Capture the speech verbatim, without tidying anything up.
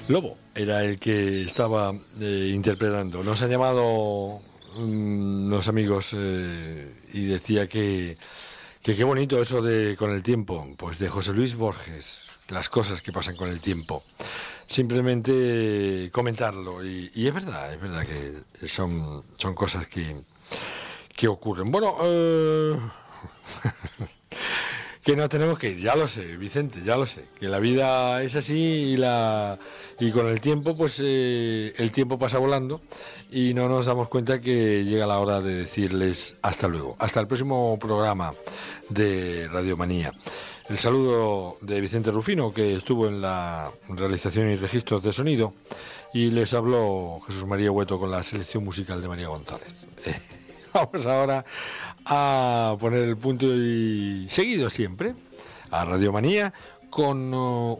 Lobo era el que estaba eh, interpretando. Nos han llamado mm, los amigos eh, y decía que que qué bonito eso de con el tiempo, pues de José Luis Borges, las cosas que pasan con el tiempo. Simplemente comentarlo y, y es verdad, es verdad que son, son cosas que, que ocurren. Bueno, eh, que no tenemos que ir, ya lo sé, Vicente, ya lo sé, que la vida es así y la y con el tiempo, pues eh, el tiempo pasa volando y no nos damos cuenta que llega la hora de decirles hasta luego, hasta el próximo programa de Radiomanía. El saludo de Vicente Rufino, que estuvo en la realización y registros de sonido, y les habló Jesús María Hueto con la selección musical de María González. Vamos ahora a poner el punto y seguido siempre a Radiomanía con uh,